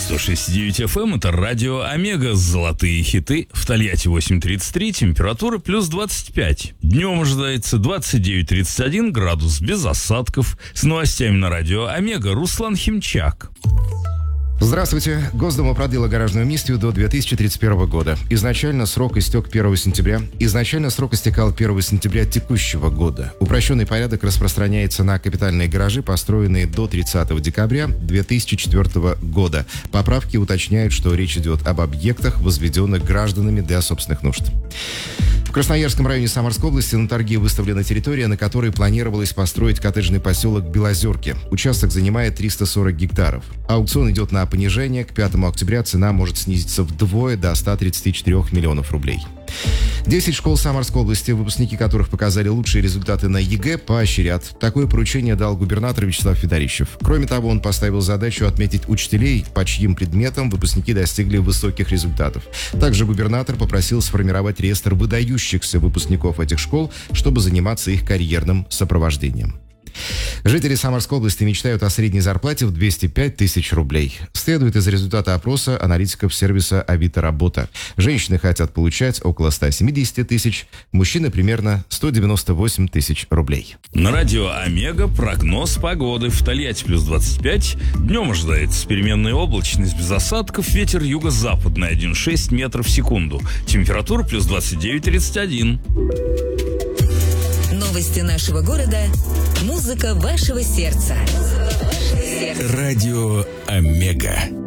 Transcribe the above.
106.9 FM, это радио Омега, золотые хиты. В Тольятти 8.33, температура плюс 25. Днем ожидается 29-31 градус, без осадков. С новостями на радио Омега Руслан Химчак. Здравствуйте. Госдума продлила гаражную амнистию до 2031 года. Изначально срок истек 1 сентября. Изначально срок истекал 1 сентября текущего года. Упрощенный порядок распространяется на капитальные гаражи, построенные до 30 декабря 2004 года. Поправки уточняют, что речь идет об объектах, возведенных гражданами для собственных нужд. В Красноярском районе Самарской области на торги выставлена территория, на которой планировалось построить коттеджный поселок Белозерки. Участок занимает 340 гектаров. Аукцион идет на понижение. К 5 октября цена может снизиться вдвое до 134 миллионов рублей. 10 школ Самарской области, выпускники которых показали лучшие результаты на ЕГЭ, поощрят. Такое поручение дал губернатор Вячеслав Федорищев. Кроме того, он поставил задачу отметить учителей, по чьим предметам выпускники достигли высоких результатов. Также губернатор попросил сформировать реестр выдающихся выпускников этих школ, чтобы заниматься их карьерным сопровождением. Жители Самарской области мечтают о средней зарплате в 205 тысяч рублей. Следует из результата опроса аналитиков сервиса Авито Работа. Женщины хотят получать около 170 тысяч, мужчины примерно 198 тысяч рублей. На радио Омега прогноз погоды. В Тольятти плюс 25. Днем ожидается переменная облачность без осадков. Ветер юго-западный 1,6 метров в секунду. Температура плюс 29-31. Новости нашего города. Музыка вашего сердца. Радио Омега.